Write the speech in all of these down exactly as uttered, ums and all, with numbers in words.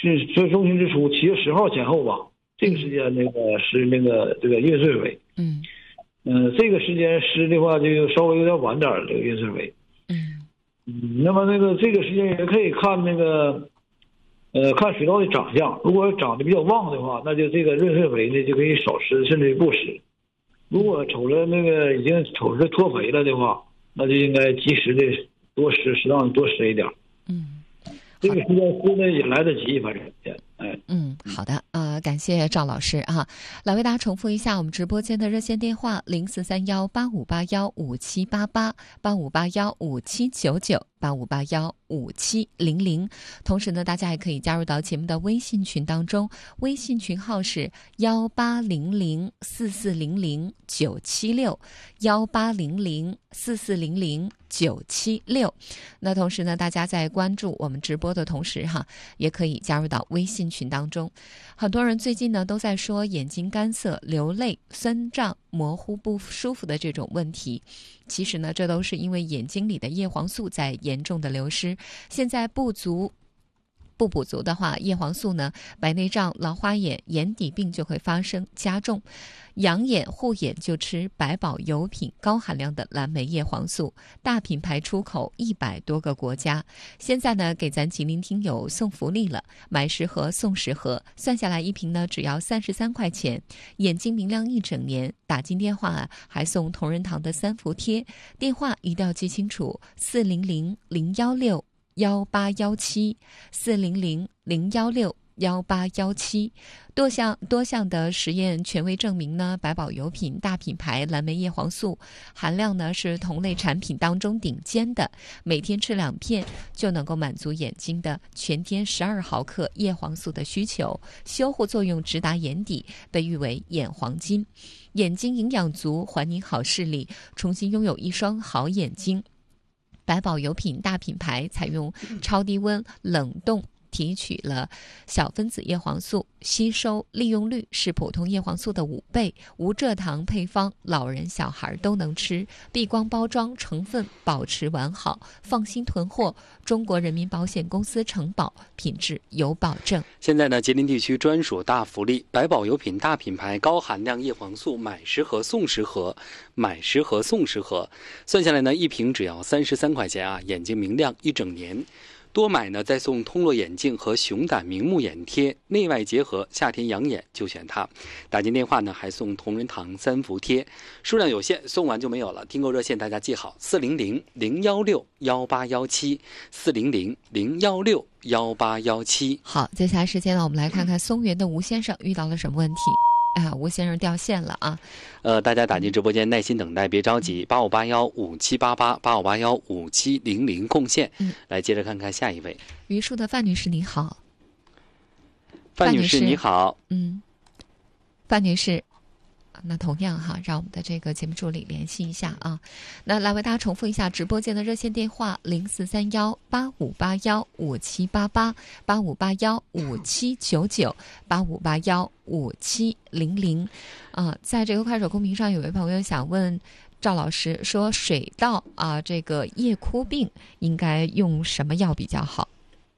是这周星之初七月十号前后吧，这个时间那个是那个这个月岁尾。 嗯嗯、呃，这个时间湿的话就稍微有点晚点这个月岁尾。 嗯嗯，那么那个这个时间也可以看那个，呃，看水稻的长相。如果长得比较旺的话，那就这个闰岁肥呢就可以少施，甚至于不施。如果瞅着那个已经瞅着脱肥了的话，那就应该及时的多施，适当的多施一点。 嗯， 这个时间施呢也来得及，反正哎。 嗯，好的，呃，感谢赵老师啊。来为大家重复一下我们直播间的热线电话：零四三幺八五八幺五七八八八五八幺五七九九八五八幺五七零零。同时呢，大家也可以加入到节目的微信群当中，微信群号是幺八零零四四零零九七六幺八零零四四零零九七六。那同时呢，大家在关注我们直播的同时哈，也可以加入到微信群当中。很多人最近呢都在说眼睛干涩、流泪、酸胀、模糊不舒服的这种问题，其实呢，这都是因为眼睛里的叶黄素在严重的流失，现在不足。不补足的话，叶黄素呢，白内障、老花眼、眼底病就会发生加重。养眼护眼就吃百宝油品高含量的蓝莓叶黄素，大品牌出口一百多个国家。现在呢，给咱吉林听友送福利了，买十盒送十盒，算下来一瓶呢只要三十三块钱，眼睛明亮一整年。打进电话啊，还送同仁堂的三伏贴，电话一定要记清楚：四零零零幺六幺八幺七，四零零零幺六幺八幺七。多项多项的实验权威证明呢，百宝油品大品牌蓝莓叶黄素含量呢是同类产品当中顶尖的，每天吃两片就能够满足眼睛的全天十二毫克叶黄素的需求，修护作用直达眼底，被誉为眼黄金。眼睛营养足，还你好视力，重新拥有一双好眼睛。百宝油品大品牌采用超低温冷冻提取了小分子叶黄素，吸收利用率是普通叶黄素的五倍，无蔗糖配方，老人小孩都能吃。避光包装，成分保持完好，放心囤货。中国人民保险公司承保，品质有保证。 现在呢，吉林地区专属大福利，百宝油品大品牌高含量叶黄素买十盒送十盒，买十盒送十盒，算下来呢，一瓶只要三十三块钱啊，眼睛明亮一整年。多买呢，再送通络眼镜和熊胆明目眼贴，内外结合，夏天养眼就选它。打进电话呢，还送同仁堂三伏贴，数量有限，送完就没有了。订购热线大家记好：四零零零幺六幺八幺七，四零零零幺六幺八幺七。 好，接下来时间呢，我们来看看松原的吴先生遇到了什么问题。啊，吴先生掉线了啊！ 呃，大家打进直播间，耐心等待，别着急。八五八幺五七八八，八五八幺五七零零贡献。嗯，来接着看看下一位。 榆树的范女士，你好。 范女士，你好。 嗯，范女士。那同样哈，让我们的这个节目助理联系一下啊。那来为大家重复一下直播间的热线电话：零四三幺八五八幺五七八八八五八幺五七九九八五八幺五七零零。啊，在这个快手公屏上，有位朋友想问赵老师说，水稻啊，这个叶枯病应该用什么药比较好？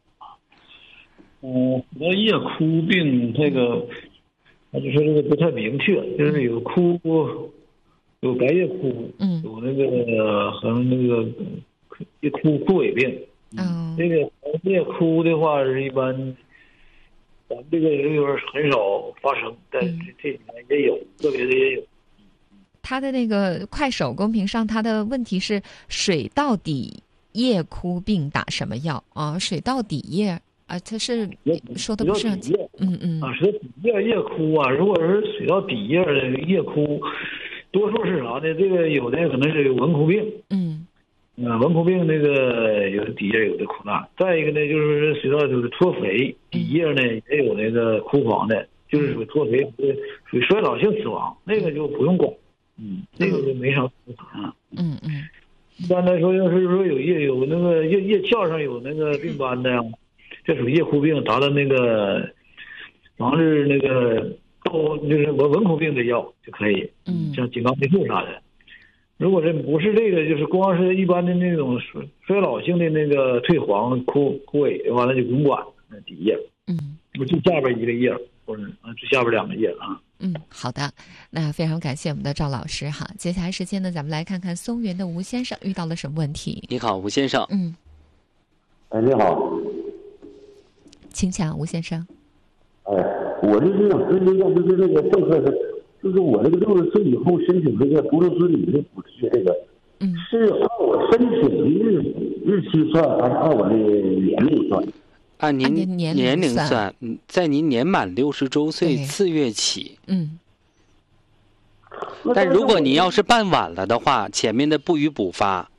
嗯，那叶枯病这个。他就说这个不太明确，就是有枯，有白叶枯，嗯，有那个好像那个叶枯枯萎病，嗯，这个叶枯的话是一般，咱们这个人有很少发生，但是这几年也有，个别的也有。 他的那个快手公屏上，他的问题是水稻底叶枯病打什么药啊？水稻底叶。啊，他是说的不是很清，嗯嗯啊，水稻底叶叶枯啊，如果是水稻底叶的叶枯，多数是啥呢？这个有的可能是有蚊枯病，嗯，啊，蚊枯病那个有的底叶有的枯烂，再一个呢就是水稻就是脱肥，底叶呢也有那个枯黄的，就是属于脱肥，属于衰老性死亡，那个就不用管，嗯，那个就没啥啊，嗯嗯，一般来说，要是说有叶有那个叶叶鞘上有那个病斑的呀。这属于叶枯病，达到那个防治那个痘，就是蚊蚊枯病的药就可以，嗯，像金刚霉素啥的。如果这不是这个，就是光是一般的那种衰衰老性的那个退黄枯枯萎的话，那就不用管那底叶。 嗯我就下边一个页，或者啊，就下边两个页啊。 嗯，好的，那非常感谢我们的赵老师哈。接下来时间呢，咱们来看看松原的吴先生遇到了什么问题。 你好，吴先生。 嗯， 哎，你好， 请讲，吴先生。 哎，我就是想咨询一下，就是那个政策是，就是我这个六十岁以后申请这个独生子女的补贴，这个， 嗯， 是按我申请的日日期算，还是按我的年龄算？ 按您年年龄算， 算，在您年满六十周岁次月起。 嗯。 但如果你要是办晚了的话，前面的不予补发。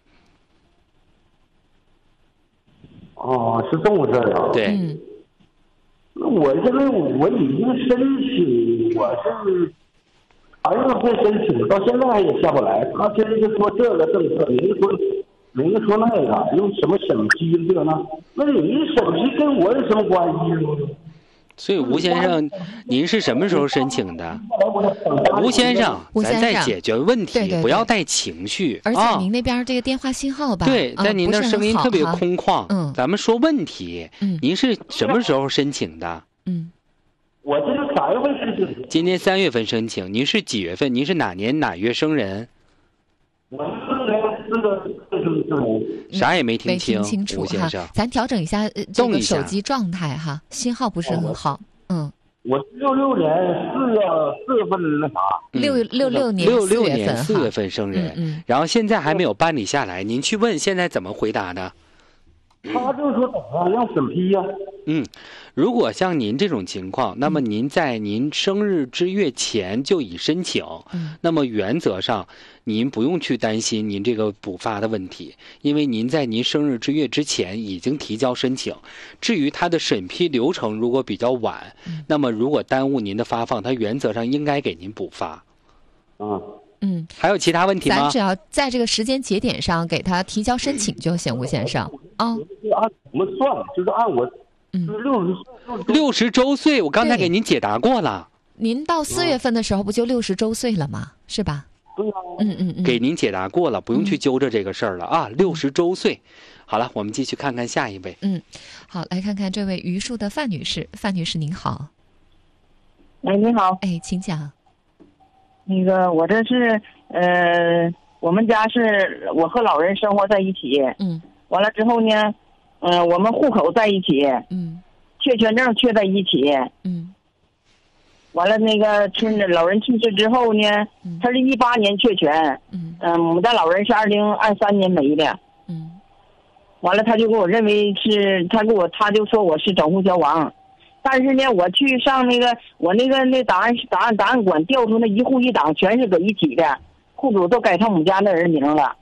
哦，是这么回事啊？ 对。 嗯。 那我现在我已经申请，我是二月份申请，到现在也下不来。他现在就说这个政策，人家说。人家说那个用什么审批这个呢？那你审批跟我有什么关系呢？ 所以吴先生，您是什么时候申请的？吴先生，咱在解决问题， 对对对， 不要带情绪。 而且您那边这个电话信号吧， 对，但您的声音特别空旷。 嗯， 咱们说问题。 嗯， 您是什么时候申请的？ 嗯， 我今年三月份申请。 今年三月份申请，您是几月份？您是哪年哪月生人？ 我是那个啥也没听清， 没听清楚吴先生， 咱调整一下呃这个手机状态哈，信号不是很好。嗯， 我六六年四月四月份那啥， 六六六年六六年四月份生人， 嗯， 然后现在还没有办理下来，您去问现在怎么回答的？ 他就说怎么让审批呀？ 嗯，如果像您这种情况，那么您在您生日之月前就已申请， 嗯， 那么原则上您不用去担心您这个补发的问题，因为您在您生日之月之前已经提交申请。至于它的审批流程如果比较晚， 嗯， 那么如果耽误您的发放，它原则上应该给您补发。 嗯嗯， 还有其他问题吗？ 咱只要在这个时间节点上给他提交申请就行，吴先生啊。 就按怎么算？就是按我。 嗯， 六十六十周岁，我刚才给您解答过了。 您到四月份的时候不就六十周岁了吗？是吧？ 对啊。 嗯嗯嗯， 给您解答过了，不用去揪着这个事儿了啊。六十周岁，好了，我们继续看看下一位。 嗯，好，来看看这位榆树的范女士。范女士您好。 哎，你好。 哎，请讲。 那个，我这是呃，我们家是我和老人生活在一起。 嗯。 完了之后呢？嗯、呃，我们户口在一起， 嗯， 确权证确在一起， 嗯， 完了那个去老人去世之后呢， 嗯、 他是一八年确权， 嗯， 嗯、呃，我们家老人是二零二三年没的， 嗯， 完了他就给我认为是他给我他就说我是整户消亡，但是呢，我去上那个我那个那档案档案档案馆调出那一户一档全是搁一起的，户主都改成我们家那人名了。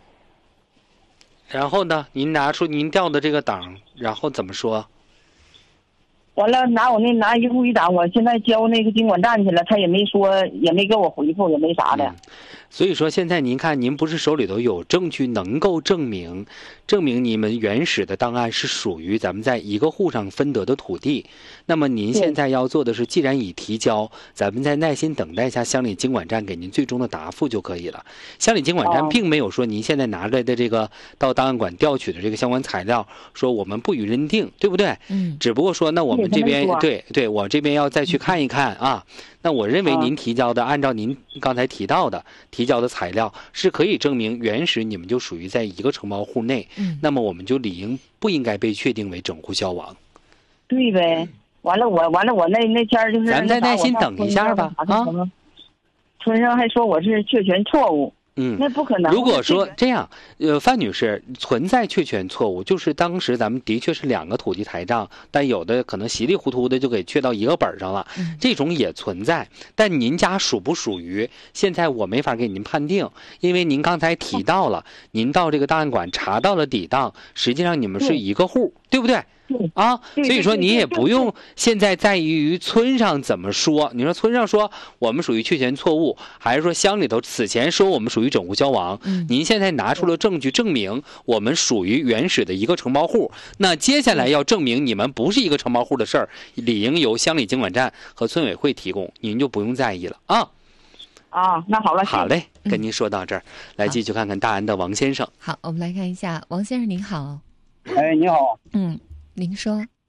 然后呢？您拿出您调的这个档，然后怎么说？ 完了，拿我那拿一户一档，我现在交那个经管站去了，他也没说，也没给我回复，也没啥的。 嗯，所以说现在您看，您不是手里头有证据能够证明，证明你们原始的档案是属于咱们在一个户上分得的土地。那么您现在要做的是，既然已提交，咱们再耐心等待一下乡里经管站给您最终的答复就可以了。乡里经管站并没有说您现在拿来的这个到档案馆调取的这个相关材料，说我们不予认定，对不对？ 嗯。 只不过说，那我们这边对对，我这边要再去看一看啊。那我认为您提交的，按照您刚才提到的提交的材料，是可以证明原始你们就属于在一个承包户内。 嗯。 那么我们就理应不应该被确定为整户消亡。 对呗。完了，我完了，我那那天就是咱们再耐心等一下吧啊！ 村上还说我是确权错误， 嗯， 那不可能。 如果说这样，呃，范女士存在确权错误，就是当时咱们的确是两个土地台账，但有的可能稀里糊涂的就给确到一个本上了， 嗯、 这种也存在。但您家属不属于，现在我没法给您判定，因为您刚才提到了，您到这个档案馆查到了底档，实际上你们是一个户，对不对？啊，所以说你也不用现在在意于村上怎么说。你说村上说我们属于确权错误，还是说乡里头此前说我们属于整户消亡？ 嗯， 您现在拿出了证据证明我们属于原始的一个承包户，那接下来要证明你们不是一个承包户的事儿，理应由乡里经管站和村委会提供，您就不用在意了啊。 啊，那好了， 好嘞，跟您说到这儿，嗯、来继续看看大安的王先生。 好，我们来看一下，王先生您好。 哎，你好。 嗯。您说，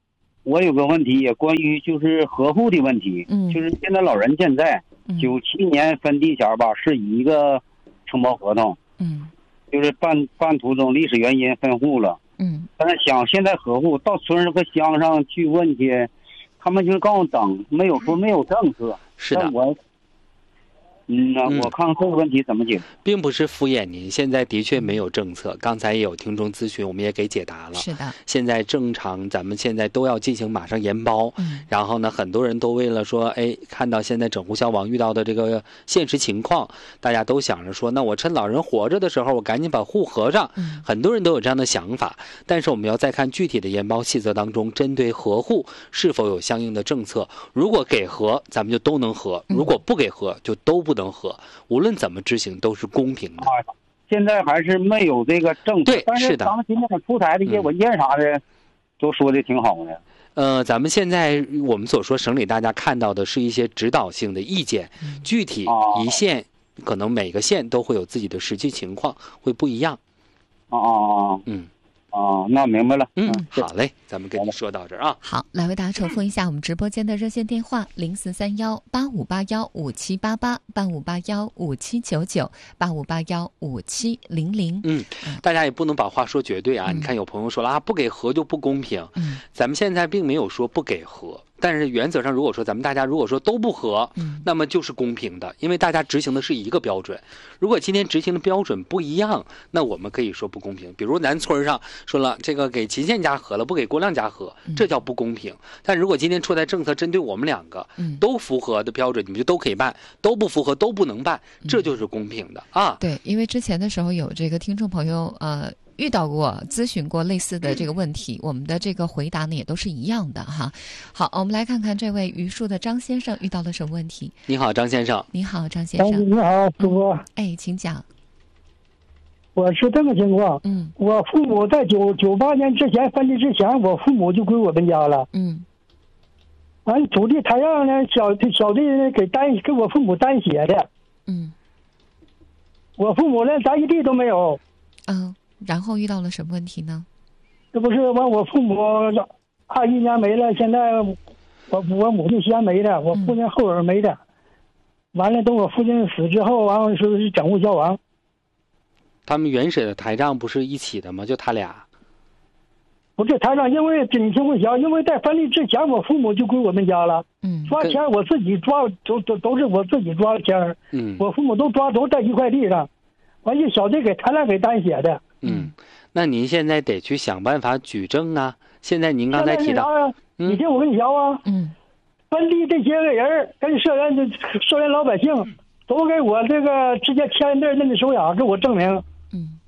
我有个问题，也关于就是合户的问题。嗯，就是现在老人健在，九七年分地前吧，是一个承包合同。嗯，就是办办途中历史原因分户了。嗯，但是想现在合户到村上和乡上去问去，他们就告诉等，没有说没有政策。 是的。 我嗯那我看看这个问题怎么解。 并不是敷衍您，现在的确没有政策。刚才也有听众咨询，我们也给解答了。 是的。 现在正常，咱们现在都要进行马上研包。嗯。然后呢，很多人都为了说，哎，看到现在整户消亡遇到的这个现实情况，大家都想着说，那我趁老人活着的时候，我赶紧把户合上。嗯。很多人都有这样的想法，但是我们要再看具体的研包细则当中，针对合户是否有相应的政策。如果给合，咱们就都能合；如果不给合，就都不能合。无论怎么执行都是公平的。 啊，现在还是没有这个政策。 对， 但是咱们今天出台的一些文件啥的，嗯、都说的挺好的。 呃，咱们现在我们所说省里大家看到的是一些指导性的意见，嗯、具体一县、啊、可能每个县都会有自己的实际情况，会不一样。 啊啊啊！嗯。哦，那明白了。 嗯，好嘞，咱们跟你说到这儿啊。 好，来为大家重复一下我们直播间的热线电话：零四三幺八五八幺五七八八、八五八幺五七九九、八五八幺五七零零。 嗯，大家也不能把话说绝对啊。嗯、你看有朋友说了啊，不给合就不公平。嗯，咱们现在并没有说不给合。但是原则上，如果说咱们大家如果说都不合，嗯，那么就是公平的，因为大家执行的是一个标准。如果今天执行的标准不一样，那我们可以说不公平。比如咱村上说了，这个给秦县家合了，不给郭亮家合，这叫不公平。但如果今天出台政策针对我们两个，嗯，都符合的标准，你们就都可以办；都不符合都不能办，这就是公平的啊。 对，因为之前的时候有这个听众朋友呃。遇到过咨询过类似的这个问题，我们的这个回答呢也都是一样的哈。好，我们来看看这位榆树的张先生遇到了什么问题。 你好，张先生。 你好，张先生。 你好，主播。 嗯、哎，请讲。 我是这个情况。嗯。我父母在九九八年之前分地之前，我父母就归我们家了。嗯。完，土地台上呢，小小弟呢给单给我父母单写的。嗯。我父母连咱一地都没有。 嗯。然后遇到了什么问题呢？ 这不是完，我父母二一年没了，现在我我母亲先没的，我父亲后边没的。嗯、完了，等我父亲死之后，完了是整户消亡。 他们原始的台账不是一起的吗？就他俩。 不是台账，因为你听我讲，因为在分立之前，我父母就归我们家了。嗯。抓钱我自己抓，都都都是我自己抓的钱。嗯。我父母都抓都在一块地上，完这小弟给台上给单写的。 嗯，那您现在得去想办法举证啊！现在您刚才提到， 嗯、你听我跟你聊啊，嗯，分地这些个人跟社员的社员老百姓都给我这个直接签字那个手痒，给我证明。嗯，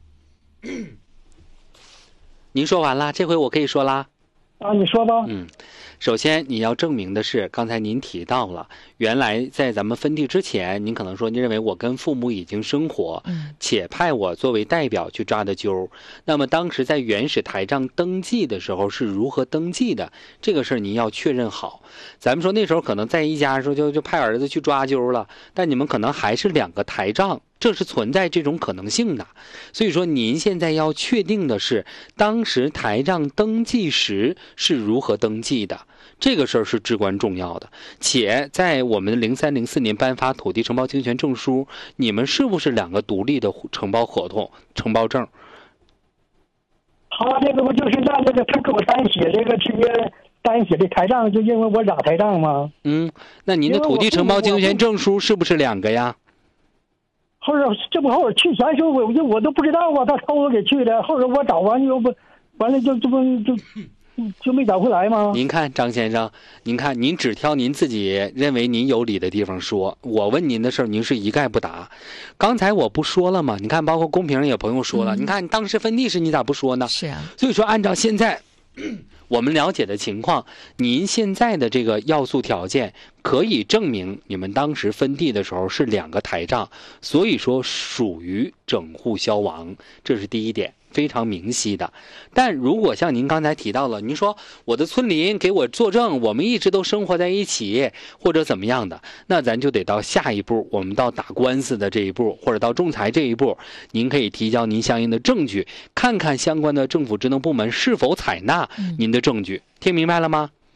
您说完了，这回我可以说啦。 啊，你说吧。 嗯。首先你要证明的是，刚才您提到了，原来在咱们分地之前，您可能说您认为我跟父母已经生活，嗯，且派我作为代表去抓的阄。那么当时在原始台账登记的时候是如何登记的？这个事儿您要确认好。咱们说那时候可能在一家的时候就就派儿子去抓阄了，但你们可能还是两个台账。这是存在这种可能性的，所以说您现在要确定的是，当时台账登记时是如何登记的，这个事儿是至关重要的。且在我们零三零四年颁发土地承包经营权证书，你们是不是两个独立的承包合同、承包证？ 他这个不就是让这个他给我单写这个直接单写的台账，就因为我俩台账吗？ 嗯，那您的土地承包经营权证书是不是两个呀？ 后边这不后边去钱时候我我都不知道啊，他偷我给去的，后边我找完又不完了就这不就就没找回来吗？ 您看张先生，您看您只挑您自己认为您有理的地方说，我问您的事儿您是一概不答。刚才我不说了吗？你看包括公屏上有朋友说了，嗯、你看你当时分地时你咋不说呢？ 是啊， 所以说按照现在我们了解的情况，您现在的这个要素条件可以证明你们当时分地的时候是两个台账，所以说属于整户消亡，这是第一点，非常明晰的。但如果像您刚才提到了，您说我的村邻给我作证，我们一直都生活在一起，或者怎么样的，那咱就得到下一步，我们到打官司的这一步，或者到仲裁这一步，您可以提交您相应的证据，看看相关的政府职能部门是否采纳您的证据。听明白了吗？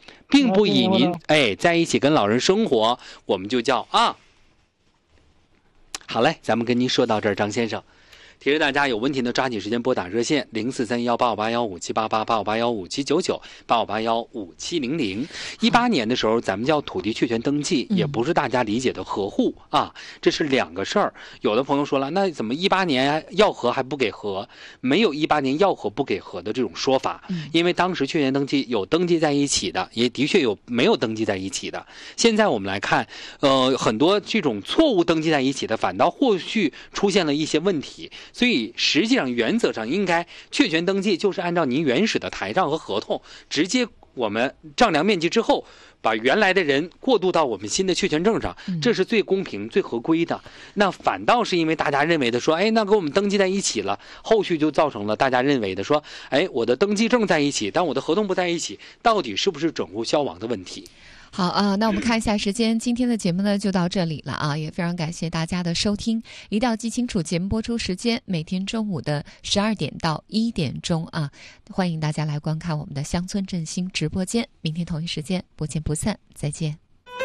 并不以您哎在一起跟老人生活，我们就叫啊。好嘞，咱们跟您说到这儿，张先生。提示大家有问题呢，抓紧时间拨打热线零四三幺八五八幺五七八八八五八幺五七九九八五八幺五七零零。一八年的时候，咱们叫土地确权登记，也不是大家理解的合户啊，这是两个事儿。有的朋友说了，那怎么一八年要核还不给核？没有一八年要核不给核的这种说法，因为当时确权登记有登记在一起的，也的确有没有登记在一起的。现在我们来看，呃，很多这种错误登记在一起的，反倒后续出现了一些问题。所以实际上原则上应该确权登记就是按照您原始的台账和合同，直接我们丈量面积之后，把原来的人过渡到我们新的确权证上，这是最公平最合规的。那反倒是因为大家认为的说，哎，那跟我们登记在一起了，后续就造成了大家认为的说，哎，我的登记证在一起，但我的合同不在一起，到底是不是准户消亡的问题？ 好啊，那我们看一下时间，今天的节目呢就到这里了啊，也非常感谢大家的收听，一定要记清楚节目播出时间，每天中午的十二点到一点钟啊，欢迎大家来观看我们的乡村振兴直播间，明天同一时间不见不散，再见。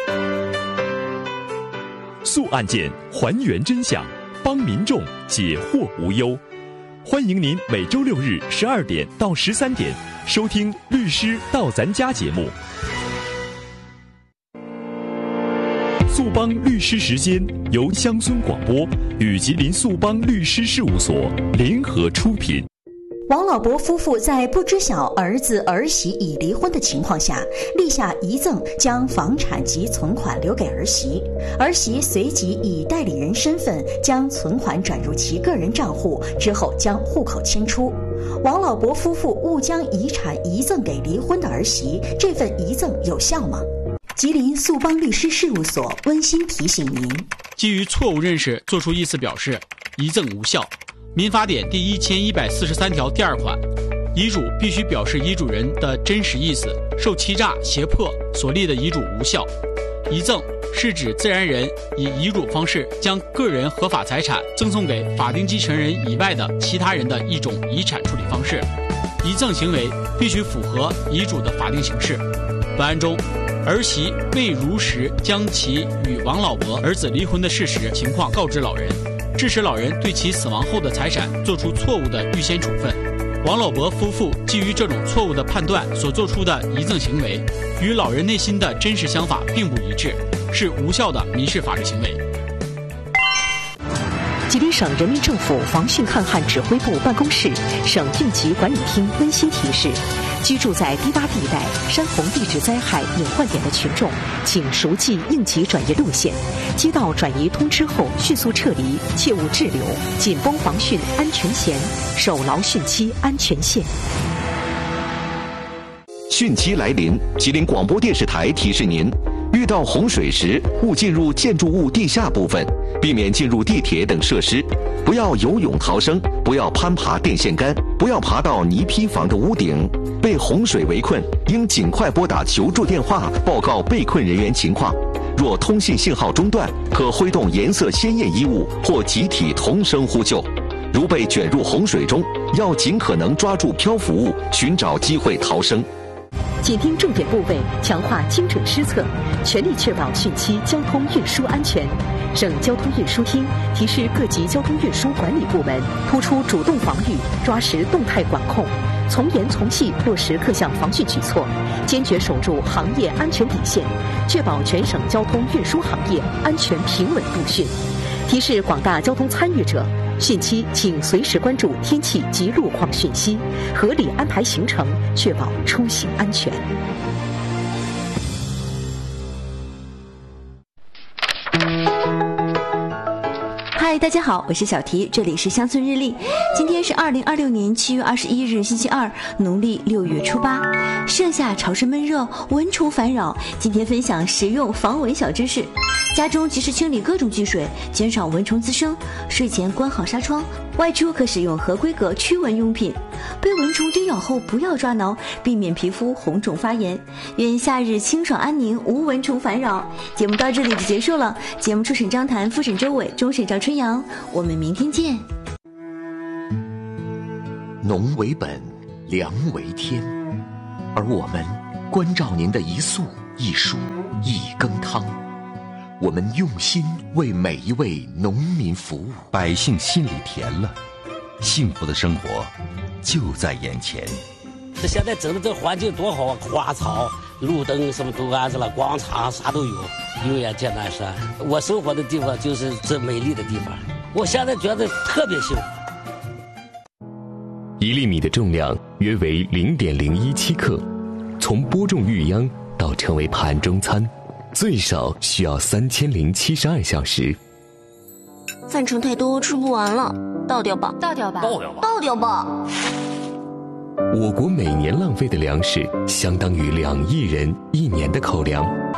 速案件还原真相，帮民众解惑无忧。欢迎您每周六日十二点到十三点收听《律师到咱家》节目。速帮律师时间由乡村广播与吉林速帮律师事务所联合出品。 王老伯夫妇在不知晓儿子儿媳已离婚的情况下，立下遗赠，将房产及存款留给儿媳。儿媳随即以代理人身份将存款转入其个人账户，之后将户口迁出。王老伯夫妇误将遗产遗赠给离婚的儿媳，这份遗赠有效吗？吉林速帮律师事务所温馨提醒您： 基于错误认识作出意思表示，遗赠无效。民法典第一千一百四十三条第二款，遗嘱必须表示遗嘱人的真实意思，受欺诈、胁迫所立的遗嘱无效。遗赠是指自然人以遗嘱方式将个人合法财产赠送给法定继承人以外的其他人的一种遗产处理方式。遗赠行为必须符合遗嘱的法定形式。本案中，儿媳未如实将其与王老伯儿子离婚的事实情况告知老人，致使老人对其死亡后的财产做出错误的预先处分。王老伯夫妇基于这种错误的判断所做出的遗赠行为，与老人内心的真实想法并不一致，是无效的民事法律行为。 吉林省人民政府防汛抗旱指挥部办公室、省应急管理厅温馨提示：居住在低洼地带、山洪地质灾害隐患点的群众，请熟记应急转移路线，接到转移通知后迅速撤离，切勿滞留，紧绷防汛安全弦，守牢汛期安全线。 汛期来临，吉林广播电视台提示您：遇到洪水时，勿进入建筑物地下部分，避免进入地铁等设施，不要游泳逃生，不要攀爬电线杆，不要爬到泥坯房的屋顶。被洪水围困，应尽快拨打求助电话，报告被困人员情况。若通信信号中断，可挥动颜色鲜艳衣物或集体同声呼救。如被卷入洪水中，要尽可能抓住漂浮物，寻找机会逃生。 紧盯重点部位，强化精准施策，全力确保汛期交通运输安全。省交通运输厅提示各级交通运输管理部门，突出主动防御，抓实动态管控，从严从细落实各项防汛举措，坚决守住行业安全底线，确保全省交通运输行业安全平稳度汛。提示广大交通参与者，汛期请随时关注天气及路况讯息，合理安排行程，确保出行安全。 嗨，大家好，我是小提，这里是乡村日历。今天是二零二六年七月二十一日，星期二，农历六月初八。盛夏潮湿闷热，蚊虫烦扰。今天分享实用防蚊小知识。家中及时清理各种积水，减少蚊虫滋生。睡前关好纱窗，外出可使用合规格驱蚊用品。被蚊虫叮咬后不要抓挠，避免皮肤红肿发炎。愿夏日清爽安宁，无蚊虫烦扰。节目到这里就结束了。节目初审张谭，复审周伟，终审赵春阳。我们明天见。 农为本，粮为天，而我们关照您的一素一蔬一羹汤，我们用心为每一位农民服务， 百姓心里甜了，幸福的生活就在眼前。 这现在整的这环境多好啊，花草路灯什么都安置了，广场啥都有，油盐剑南山。我生活的地方就是这美丽的地方，我现在觉得特别幸福。 一粒米的重量约为零点零一七克，从播种育秧到成为盘中餐，最少需要三千零七十二小时。 饭盛太多，吃不完了，倒掉吧， 倒掉吧， 倒掉吧， 倒掉吧。 我国每年浪费的粮食相当于两亿人一年的口粮。